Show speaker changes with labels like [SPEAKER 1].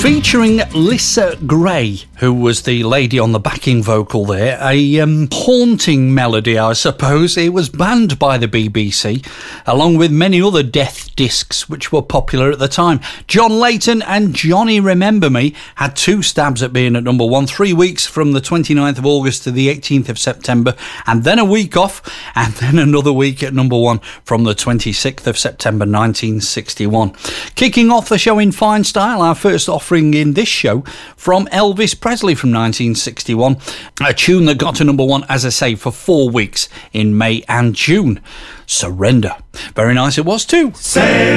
[SPEAKER 1] Featuring Lissa Gray, who was the lady on the backing vocal there. A haunting melody, I suppose. It was banned by the BBC, along with many other death discs which were popular at the time. John Layton and Johnny Remember Me had 2 stabs at being at number 1, 3 weeks from the 29th of August to the 18th of September, and then a week off, and then another week at number 1 from the 26th of September 1961. Kicking off the show in fine style, our first offering in this show from Elvis Presley from 1961, a tune that got to number 1, as I say, for 4 weeks in May and June. Surrender. Very nice it was too.